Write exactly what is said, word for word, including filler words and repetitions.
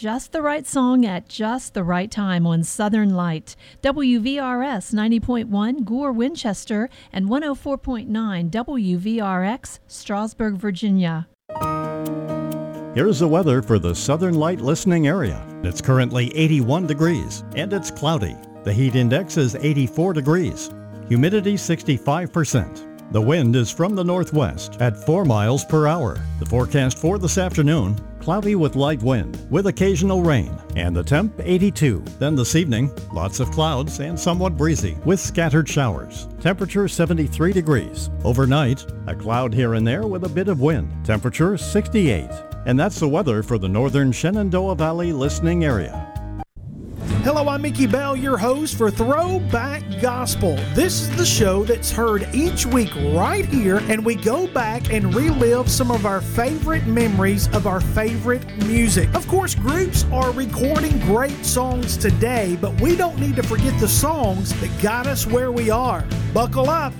just the right song at just the right time on Southern Light. W V R S ninety point one Gore, Winchester, and one oh four point nine W V R X, Strasburg, Virginia. Here's the weather for the Southern Light listening area. It's currently eighty-one degrees and it's cloudy. The heat index is eighty-four degrees. Humidity sixty-five percent. The wind is from the northwest at four miles per hour. The forecast for this afternoon, cloudy with light wind with occasional rain, and the temp eighty-two. Then this evening, lots of clouds and somewhat breezy with scattered showers. Temperature seventy-three degrees. Overnight, a cloud here and there with a bit of wind. Temperature sixty-eight. And that's the weather for the northern Shenandoah Valley listening area. Hello, I'm Mickey Bell, your host for Throwback Gospel. This is the show that's heard each week right here, and we go back and relive some of our favorite memories of our favorite music. Of course, groups are recording great songs today, but we don't need to forget the songs that got us where we are. Buckle up,